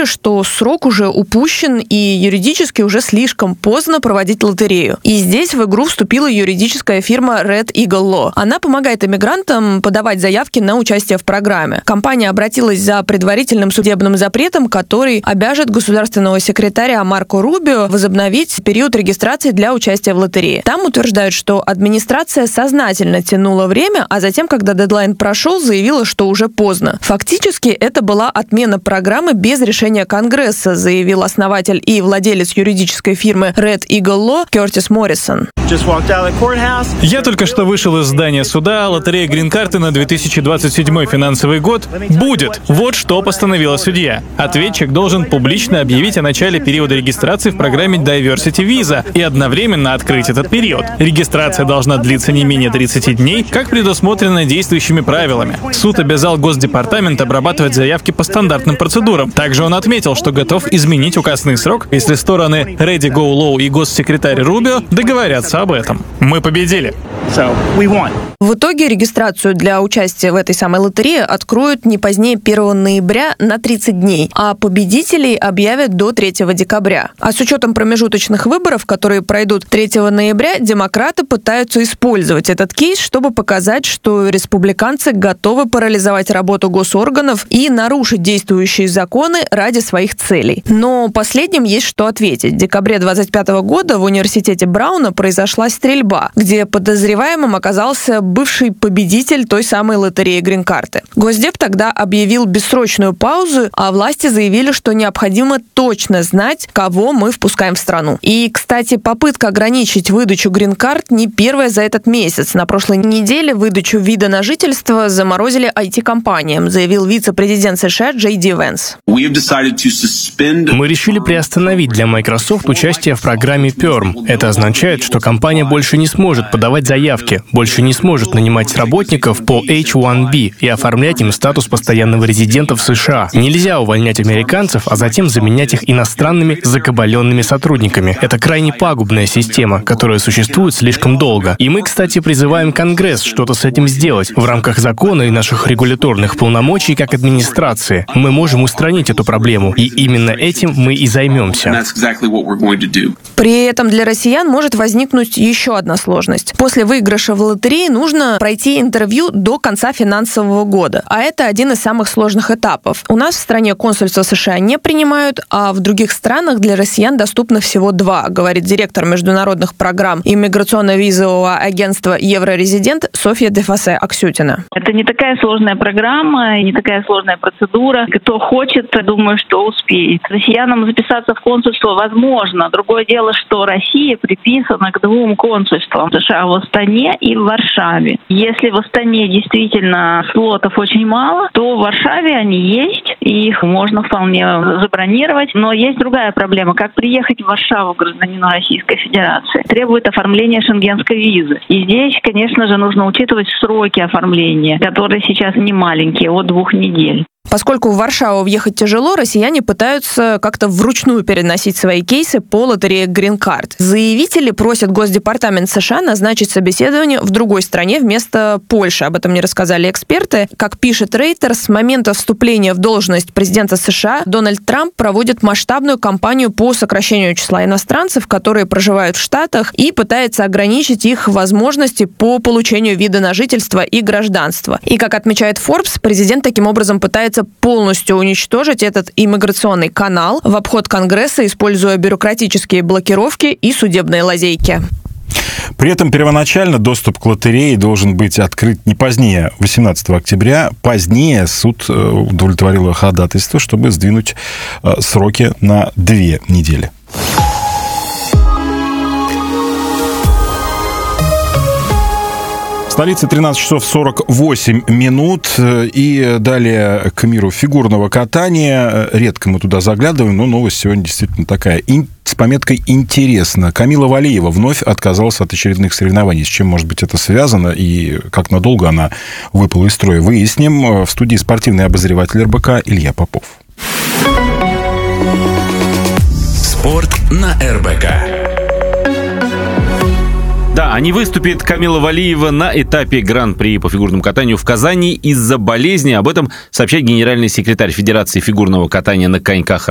заявили, что срок уже упущен и юридически уже слишком поздно проводить лотерею. И здесь в игру вступила юридическая фирма Red Eagle Law. Она помогает иммигрантам подавать заявки на участие в программе. Компания обратилась за предварительным судебным запретом, который обяжет государственного секретаря Марко Рубио возобновить период регистрации для участия в лотерее. Там утверждают, что администрация сознательно тянула время, а затем, когда дедлайн прошел, заявила, что уже поздно. Фактически, это была отмена программы без решения Конгресса, заявил основатель и владелец юридической фирмы Red Eagle Law Кертис Моррисон. Я только что вышел из здания суда. Лотерея грин-карты на 2027 финансовый год будет. Вот что постановила судья. Ответчик должен публично объявить о начале периода регистрации в программе Diversity Visa и одновременно открыть этот период. Регистрация должна длиться не менее 30 дней, как предусмотрено действующими правилами. Суд обязал Госдепартамент обрабатывать заявки по стандартным процедурам. Также он отметил, что готов изменить указанный срок, если стороны Ready Go Law и госсекретарь Рубио договорятся об этом. Мы победили. В итоге регистрацию для участия в этой самой лотерее откроют не позднее 1 ноября на 30 дней, а победителей объявят до 3 декабря. А с учетом промежуточных выборов, которые пройдут 3 ноября, демократы пытаются использовать этот кейс, чтобы показать, что республиканцы готовы парализовать работу госорганов и нарушить действующие законы ради своих целей. Но последним есть что ответить. В декабре 2025 года в университете Брауна произошла стрельба, где подозреваемым оказался бывший победитель той самой лотереи грин-карты. Госдеп тогда объявил бессрочную паузу, а власти заявили, что необходимо точно знать, кого мы впускаем в страну. И, кстати, попытка ограничить выдачу грин-карт не первая за этот месяц. На прошлой неделе выдачу вида на жительство заморозили IT-компаниям, заявил вице-президент США Джей Ди Венс. Мы решили приостановить для Microsoft участие в программе PERM. Это означает, что компания больше не сможет подавать заявки, больше не сможет нанимать работников по H-1B и оформлять им статус постоянного резидента в США. Нельзя увольнять американцев, а затем заменять их иностранными закабаленными сотрудниками. Это крайне пагубная система, которая существует слишком долго. И мы, кстати, призываем Конгресс что-то с этим сделать. В рамках закона и наших регуляторных полномочий как администрации мы можем устранить эту проблему, и именно этим мы и займемся. При этом для россиян может возникнуть еще одна сложность. После выигрыша в лотерее нужно пройти интервью до конца финансового года. А это один из самых сложных этапов. У нас в стране консульства США не принимают, а в других странах для россиян доступно всего 2, говорит директор международных программ иммиграционно-визового агентства «Еврорезидент» Софья Дефасе Аксютина. Это не такая сложная программа, не такая сложная процедура. Кто хочет, думаю, что успеет. Россиянам записаться в консульство возможно. Другое дело, что Россия приписана к 2 консульствам США в Астане и в Варшаве. Если в Астане действительно слотов очень мало, то в Варшаве они есть, и их можно вполне забронировать. Но есть другая проблема. Как приехать в Варшаву гражданину Российской Федерации? Требует оформления шенгенской визы. И здесь, конечно же, нужно учитывать сроки оформления, которые сейчас не маленькие, от 2 недель. Поскольку в Варшаву въехать тяжело, россияне пытаются как-то вручную переносить свои кейсы по лотерее грин-карт. Заявители просят Госдепартамент США назначить собеседование в другой стране вместо Польши. Об этом мне рассказали эксперты. Как пишет Рейтер, с момента вступления в должность президента США Дональд Трамп проводит масштабную кампанию по сокращению числа иностранцев, которые проживают в Штатах, и пытается ограничить их возможности по получению вида на жительство и гражданство. И, как отмечает Forbes, президент таким образом пытается полностью уничтожить этот иммиграционный канал в обход Конгресса, используя бюрократические блокировки и судебные лазейки. При этом первоначально доступ к лотерее должен быть открыт не позднее 18 октября. Позднее суд удовлетворил ходатайство, чтобы сдвинуть сроки на 2 недели. В столице 13 часов 48 минут. И далее к миру фигурного катания. Редко мы туда заглядываем, но новость сегодня действительно такая. С пометкой «Интересно». Камила Валиева вновь отказалась от очередных соревнований. С чем, может быть, это связано и как надолго она выпала из строя, выясним. В студии спортивный обозреватель РБК Илья Попов. Спорт на РБК. Да, не выступит Камила Валиева на этапе Гран-при по фигурному катанию в Казани из-за болезни. Об этом сообщает генеральный секретарь Федерации фигурного катания на коньках